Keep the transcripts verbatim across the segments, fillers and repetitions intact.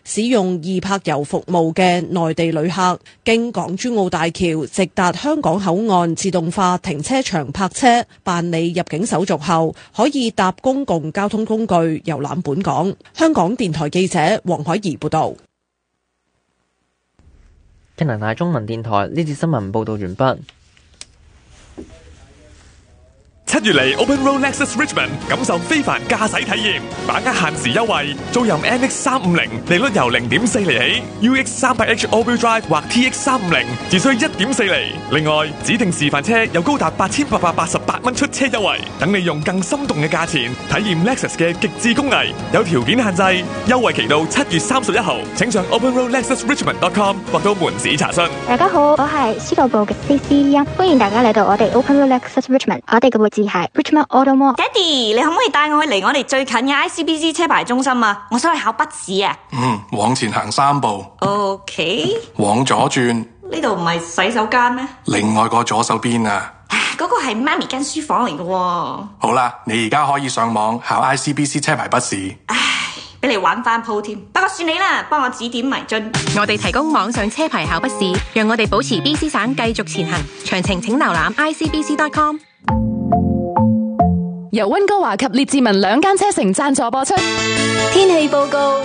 使用易泊遊服務嘅內地旅客，經港珠澳大橋直達香港口岸自動化停車場泊車，辦理入境手續後，可以搭公共交通工具遊覽本港。香港電台記者黃海怡報道。 加拿大中文電台呢節新聞報道完畢。 七月嚟 Open Road Lexus Richmond 感受非凡駕駛體驗，把握限時優惠，租任 N X 三五零，利率由零點四厘起 ，U X 三百 H All-Wheel Drive 或 T X 三五零，只需一點四厘。另外，指定示範車有高達八千八百八十八蚊出車優惠，等你用更心動嘅價錢體驗 Lexus 嘅極致工藝。有條件限制，優惠期到七月三十一號，請上 Open Road Lexus Richmond dot com 或到門市查詢。 大家好，我係司徒部嘅 C C 音，歡迎大家嚟到我哋 Open Road Lexus Richmond， 我哋嘅位置係 Richmond Auto Mall。 爹哋，你可唔可以帶我去嚟我哋最近嘅 I C B C 車牌中心啊？我想去考筆試啊。 嗯，往前行三步。 OK。 往左轉。 呢度唔係洗手間咩？ 另外個左手邊啊。 嗰個係媽咪間書房嚟嘅喎。 好啦，你而家可以上網考 I C B C 車牌筆試。 唉，俾你玩翻鋪添。不過算你啦，幫我指點迷津。 我哋提供網上車牌考筆試，讓我哋保持 B C 省繼續前行。詳情請瀏覽 I C B C dot com。 由溫哥華及列治文兩間車城贊助播出。 天氣報告。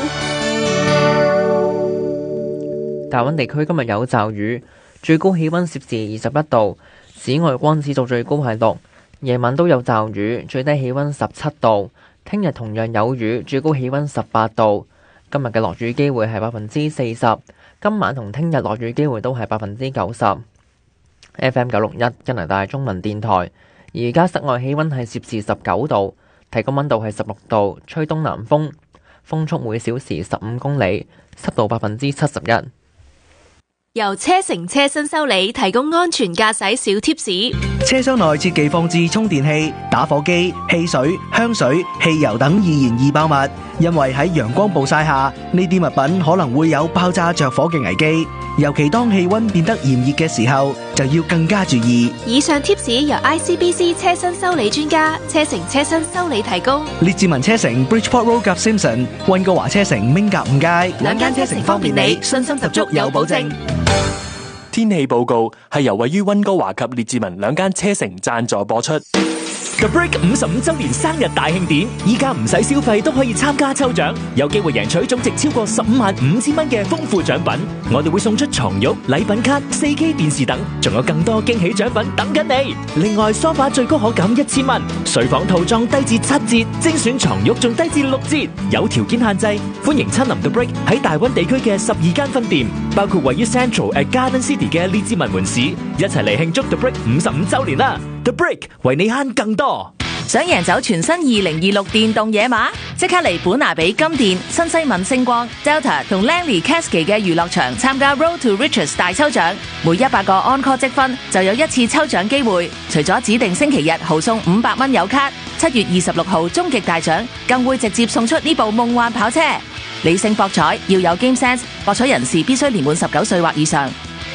大溫地區今日有驟雨，最高氣溫攝氏二十一度，紫外光指數最高係六。夜晚都有驟雨，最低氣溫十七度。聽日同樣有雨，最高氣溫十八度。今日嘅落雨機會係百分之四十，今晚同聽日落雨機會都係百分之九十。F M 九六一加拿大中文電台。而家室外氣溫係攝氏十九度，體感溫度係十六度，吹東南風，風速每小時十五公里，濕度百分之七十一。 由車城車身修理提供安全駕駛小貼士。 車廂內切忌放置充電器、打火機、汽水、香水、汽油等易燃易爆物，因為喺陽光暴曬下，呢啲物品可能會有爆炸着火嘅危機。尤其當氣溫變得炎熱嘅時候，就要更加注意。 以上貼士由 I C B C 車身修理專家車城車身修理提供。 列治文車城 Bridgeport Road 及 Simpson， 溫哥華車城 Ming 甲五街， 兩間車城方便你，信心十足有保證。 天氣報告係由位於溫哥華及列治文兩間車城贊助播出。 The Brick 五十五周年生日大慶典，依家唔使消費都可以參加抽獎，有機會贏取總值超過十五萬五千蚊嘅豐富獎品。我哋會送出床褥、禮品卡、四 K 電視等，仲有更多驚喜獎品等緊你。另外，梳化最高可減一千蚊，睡房套裝低至七折，精選床褥仲低至六折。有條件限制，歡迎親臨 The Brick 喺大溫地區嘅十二間分店，包括位於 Central at Garden City 嘅列治文門市，一齊嚟慶祝 The Brick 五十五周年啦！ The Brick 為你慳更多。 想贏走全新二零二六電動野馬，即刻嚟本拿比金電、新西敏星光、Delta 同 Langley Cascade 嘅娛樂場參加 Road to Riches 大抽獎，每一百個 Encore 積分就有一次抽獎機會。除咗指定星期日豪送五百蚊油卡，七月二十六號終極大獎更會直接送出呢部夢幻跑車。理性博彩，要有 Game Sense， 博彩人士必須年滿十九歲或以上。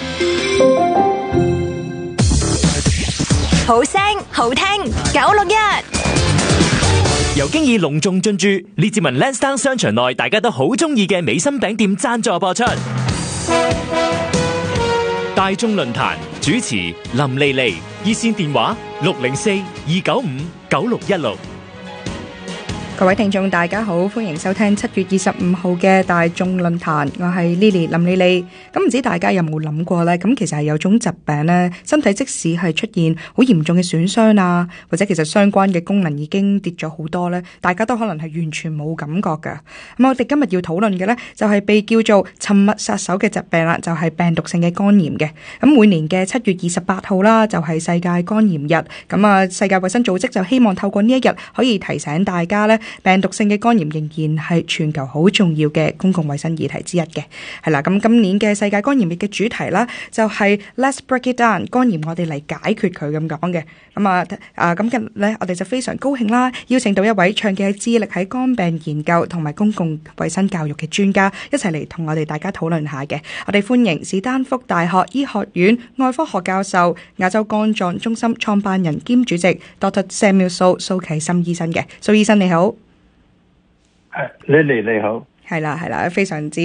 好聲好聽九六一， 由經已隆重進駐列治文 Lansdowne 商場內大家都好中意嘅美心餅店贊助播出。大眾論壇主持林莉莉，熱線電話六零四二九五九六一六。 各位聽眾大家好，歡迎收聽七月二十五號嘅大眾論壇，我係 Lily 林莉莉。咁唔知大家有冇諗過呢？咁其實係有種疾病呢，身體即使係出現好嚴重嘅損傷啊，或者其實相關嘅功能已經跌咗好多呢，大家都可能係完全冇感覺㗎。咁我哋今日要討論嘅呢，就係被叫做沉默殺手嘅疾病啦，就係病毒性嘅肝炎嘅。咁每年嘅七月二十八號啦，就係世界肝炎日。咁啊，世界衛生組織就希望透過呢一日可以提醒大家呢，病毒性嘅肝炎仍然係全球好重要嘅公共衛生議題之一嘅。係啦，咁今年嘅世界肝炎日嘅主題啦，就係 Let's break it down， 肝炎我哋嚟解決佢咁講嘅。咁啊啊咁今日咧，我哋就非常高興啦，邀請到一位長期係致力喺肝病研究同埋公共衛生教育嘅專家，一齊嚟同我哋大家討論下嘅。我哋歡迎史丹福大學醫學院外科學教授、亞洲肝臟中心創辦人兼主席 Doctor Samuel So 蘇啟森醫生嘅。蘇醫生你好。 Lily 你好。 係啦係啦，非常之